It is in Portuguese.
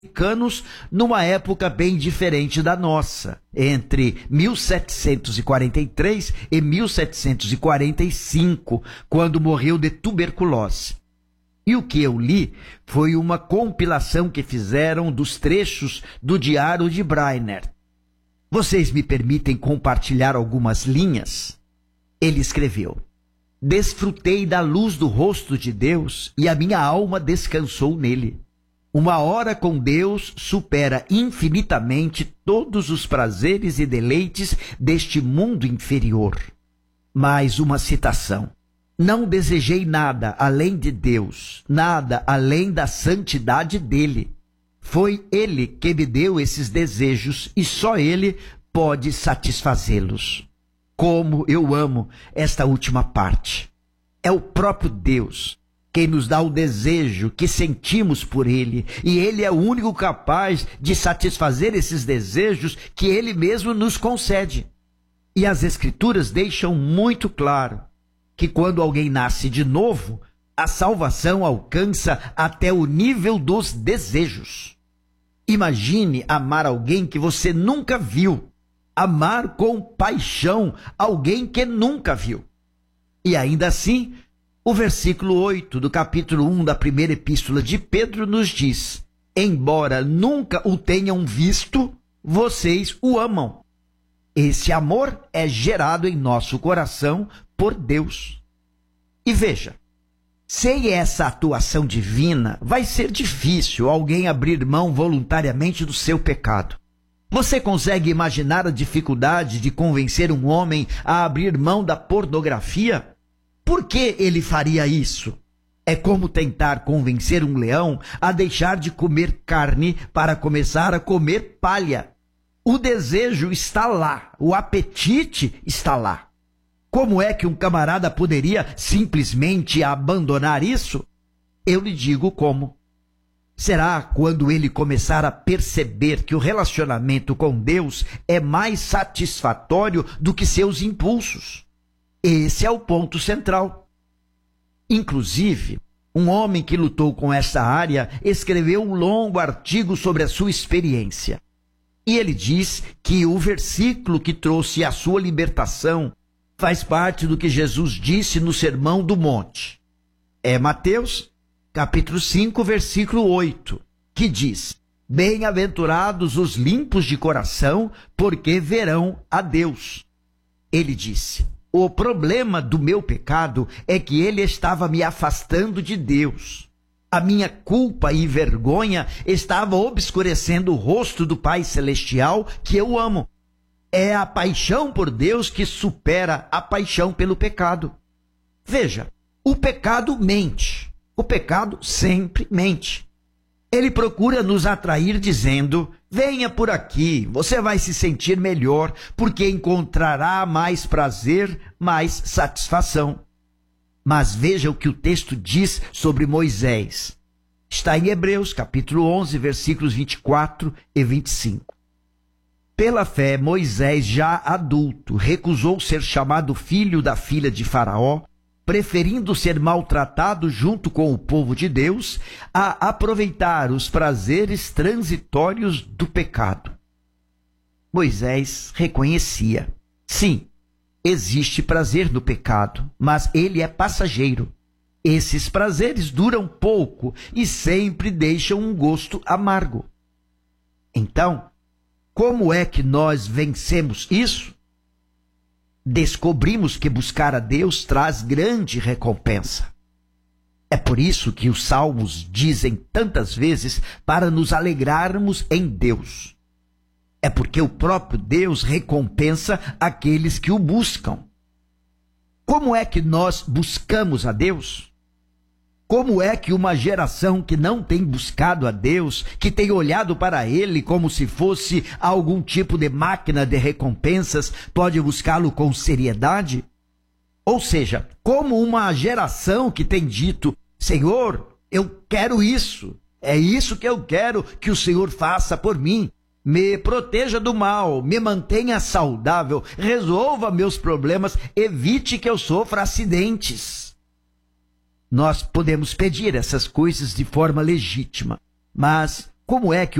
americanos numa época bem diferente da nossa, entre 1743 e 1745, quando morreu de tuberculose. E o que eu li foi uma compilação que fizeram dos trechos do Diário de Breiner. Vocês me permitem compartilhar algumas linhas? Ele escreveu: desfrutei da luz do rosto de Deus e a minha alma descansou nele. Uma hora com Deus supera infinitamente todos os prazeres e deleites deste mundo inferior. Mais uma citação. Não desejei nada além de Deus, nada além da santidade dele. Foi ele que me deu esses desejos e só ele pode satisfazê-los. Como eu amo esta última parte. É o próprio Deus quem nos dá o desejo que sentimos por ele, e ele é o único capaz de satisfazer esses desejos que ele mesmo nos concede. E as Escrituras deixam muito claro que quando alguém nasce de novo, a salvação alcança até o nível dos desejos. Imagine amar alguém que você nunca viu, amar com paixão alguém que nunca viu. E ainda assim, o versículo 8 do capítulo 1 da primeira epístola de Pedro nos diz: embora nunca o tenham visto, vocês o amam. Esse amor é gerado em nosso coração por Deus. E veja, sem essa atuação divina, vai ser difícil alguém abrir mão voluntariamente do seu pecado. Você consegue imaginar a dificuldade de convencer um homem a abrir mão da pornografia? Por que ele faria isso? É como tentar convencer um leão a deixar de comer carne para começar a comer palha. O desejo está lá, o apetite está lá. Como é que um camarada poderia simplesmente abandonar isso? Eu lhe digo como. Será quando ele começar a perceber que o relacionamento com Deus é mais satisfatório do que seus impulsos. Esse é o ponto central. Inclusive, um homem que lutou com essa área escreveu um longo artigo sobre a sua experiência. E ele diz que o versículo que trouxe a sua libertação faz parte do que Jesus disse no Sermão do Monte. É Mateus, capítulo 5, versículo 8, que diz: bem-aventurados os limpos de coração, porque verão a Deus. Ele disse: o problema do meu pecado é que ele estava me afastando de Deus. A minha culpa e vergonha estava obscurecendo o rosto do Pai Celestial que eu amo. É a paixão por Deus que supera a paixão pelo pecado. Veja, o pecado mente. O pecado sempre mente. Ele procura nos atrair dizendo: venha por aqui, você vai se sentir melhor, porque encontrará mais prazer, mais satisfação. Mas veja o que o texto diz sobre Moisés. Está em Hebreus, capítulo 11, versículos 24 e 25. Pela fé, Moisés, já adulto, recusou ser chamado filho da filha de Faraó, preferindo ser maltratado junto com o povo de Deus a aproveitar os prazeres transitórios do pecado. Moisés reconhecia: sim, existe prazer no pecado, mas ele é passageiro. Esses prazeres duram pouco e sempre deixam um gosto amargo. Então, como é que nós vencemos isso? Descobrimos que buscar a Deus traz grande recompensa. É por isso que os salmos dizem tantas vezes para nos alegrarmos em Deus. É porque o próprio Deus recompensa aqueles que o buscam. Como é que nós buscamos a Deus? Como é que uma geração que não tem buscado a Deus, que tem olhado para Ele como se fosse algum tipo de máquina de recompensas, pode buscá-lo com seriedade? Ou seja, como uma geração que tem dito: Senhor, eu quero isso, é isso que eu quero que o Senhor faça por mim. Me proteja do mal, me mantenha saudável, resolva meus problemas, evite que eu sofra acidentes. Nós podemos pedir essas coisas de forma legítima, mas como é que